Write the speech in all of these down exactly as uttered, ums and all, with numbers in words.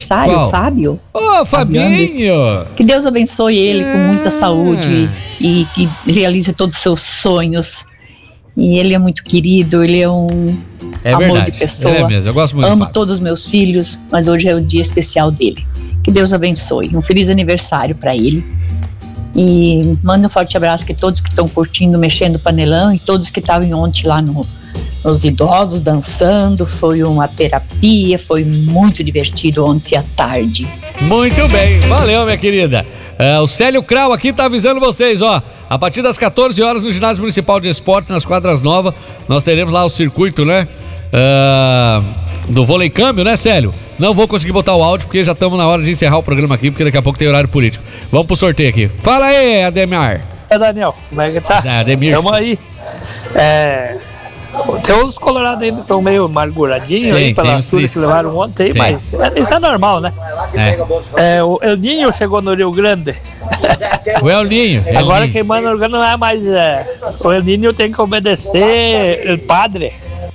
Qual? Fábio. Ô, oh, Fabinho! Que Deus abençoe ele é. com muita saúde e que realize todos os seus sonhos. E ele é muito querido, ele é um é amor verdade. de pessoa. É mesmo, eu gosto muito. Amo todos os meus filhos, mas hoje é o dia especial dele. Que Deus abençoe. Um feliz aniversário para ele. E manda um forte abraço que todos que estão curtindo, mexendo o panelão e todos que estavam ontem lá no os idosos dançando, foi uma terapia, foi muito divertido ontem à tarde. Muito bem, valeu minha querida. É, o Célio Krau aqui tá avisando vocês, ó, a partir das quatorze horas no Ginásio Municipal de Esporte, nas quadras novas, nós teremos lá o circuito, né, uh, do vôlei câmbio, né, Célio? Não vou conseguir botar o áudio porque já estamos na hora de encerrar o programa aqui, porque daqui a pouco tem horário político. Vamos pro sorteio aqui. Fala aí, Ademar. É, Daniel, como é que tá? É, Ademir. Tamo aí. É... Tem uns colorados ainda que estão meio amarguradinhos aí pelas turas que levaram ontem aí, mas isso é normal, né? É. É, o El Ninho chegou no Rio Grande. O El Ninho. El Agora Ninho. quem manda no Rio Grande não é mais. É, o El Ninho tem que obedecer o padre.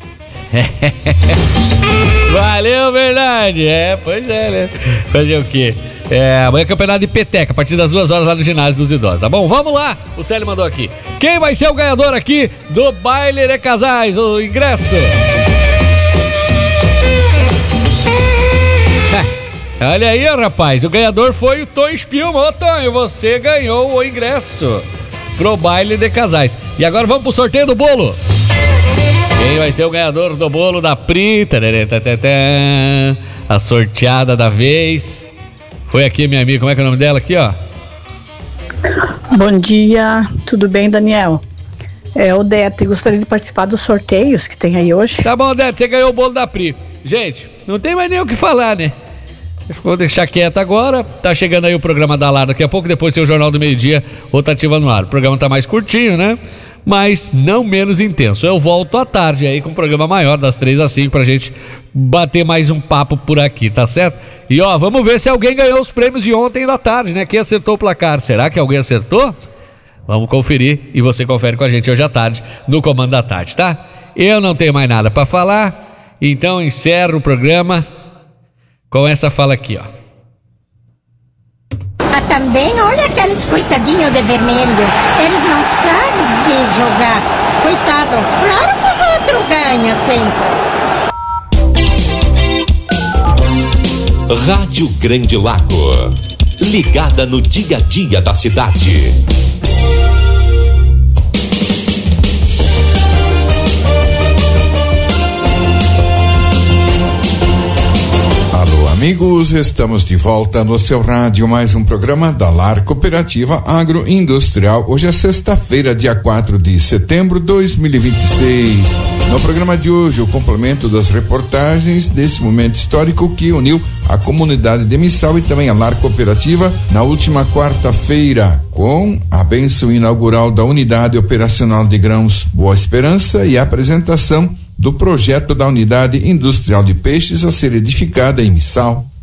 Valeu, verdade. É, pois é, né? Fazer o quê? É, amanhã é campeonato de peteca, a partir das duas horas lá no ginásio dos idosos, tá bom? Vamos lá, o Célio mandou aqui. Quem vai ser o ganhador aqui do Baile de Casais, o ingresso? Olha aí, rapaz, o ganhador foi o Tonho Spilman. Ô, Tonho, você ganhou o ingresso pro Baile de Casais. E agora vamos pro sorteio do bolo. Quem vai ser o ganhador do bolo da Pri? A sorteada da vez. Foi aqui, minha amiga, como é que é o nome dela aqui, ó? Bom dia, tudo bem, Daniel? É, Odete, gostaria de participar dos sorteios que tem aí hoje. Tá bom, Odete, você ganhou o bolo da Pri. Gente, não tem mais nem o que falar, né? Vou deixar quieto agora, tá chegando aí o programa da Lar daqui a pouco, depois tem o Jornal do Meio-Dia, Rotativa no Ar. O programa tá mais curtinho, né? Mas não menos intenso. Eu volto à tarde aí com um programa maior, das três às cinco, pra gente bater mais um papo por aqui, tá certo? E ó, vamos ver se alguém ganhou os prêmios de ontem da tarde, né? Quem acertou o placar? Será que alguém acertou? Vamos conferir e você confere com a gente hoje à tarde no Comando da Tarde, tá? Eu não tenho mais nada pra falar, então encerro o programa com essa fala aqui, ó. Ah, também, olha aqueles coitadinhos de vermelho, eles não sabem jogar, coitado, claro que os outros ganham sempre. Rádio Grande Lago, ligada no dia a dia da cidade. Alô, amigos, estamos de volta no seu rádio, mais um programa da Lar Cooperativa Agroindustrial. Hoje é sexta-feira, dia quatro de setembro de dois mil e vinte e seis. No programa de hoje, o complemento das reportagens desse momento histórico que uniu a comunidade de Missal e também a Lar Cooperativa na última quarta-feira, com a bênção inaugural da Unidade Operacional de Grãos Boa Esperança e a apresentação do projeto da Unidade Industrial de Peixes a ser edificada em Missal.